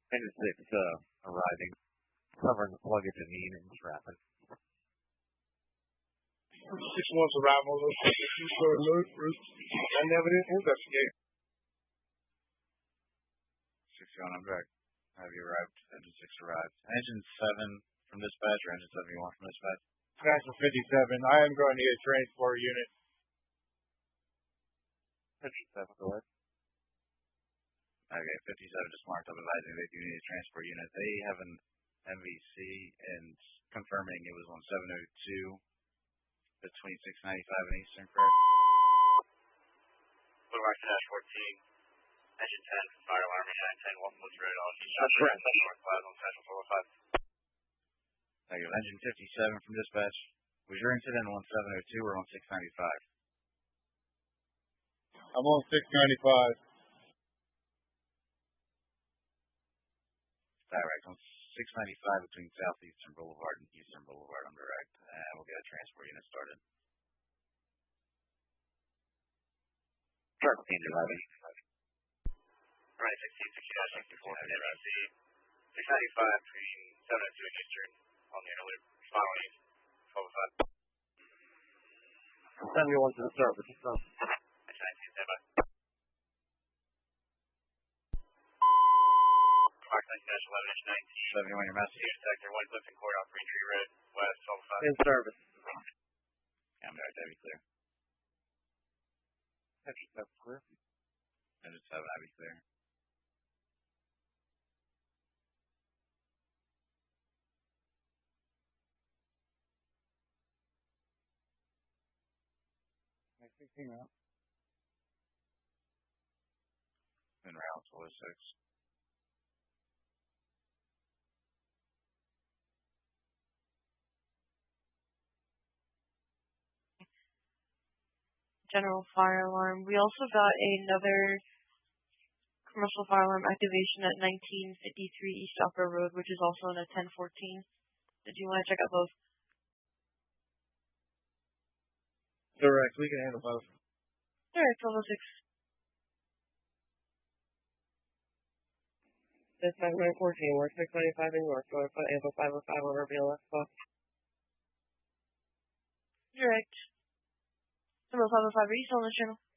Engine 6 arriving, covering the luggage and in traffic. 6 months arrival, short note, and evidence investigate. 61, I'm back. Have you arrived? Engine 6 arrived. Engine 7 from dispatch, or Engine 71 from dispatch? Passenger 57, I am going to need a transport unit. Engine 7, go ahead. Okay, 57 just marked up advising they do need a transport unit. They have an MVC and confirming it was on 702 between 695 and Eastern, correct? Blue Rock Dash 14, Engine 10, fire alarm, 910, Waltham Road, on North Plaza on Central 405. Thank you. Engine 57 from dispatch. Was your incident on 702 or on 695? I'm on 695. Direct on 695 between Southeastern Boulevard and Eastern Boulevard. I'm direct. And we'll get a transport unit started. Truck team driving. Right, 16, 60-64, NBC, 695 between 702 and Eastern on the interloop. Following 1205. 71 to the service. Engine 19, stand by. Fox 19-11, Engine 19. 71, your message. Sector 1, Clifton Court off Green Tree Road, west 1205. In service. Yeah, I'm direct. Heavy clear. Engine 7 clear. Engine 7, heavy clear. En route, 406. General fire alarm. We also got another commercial fire alarm activation at 1953 East Upper Road, which is also in a 1014. Did you want to check out both? Direct, we can handle both. Direct, 1206. This 914, we're 695 in York, going for Ample 505 over BLS box. Direct. 505, are you still on the channel?